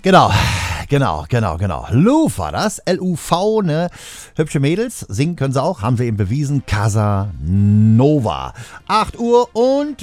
Genau. Luv war das. L-U-V, ne? Hübsche Mädels, singen können sie auch, haben sie eben bewiesen. Casa Nova. 8 Uhr und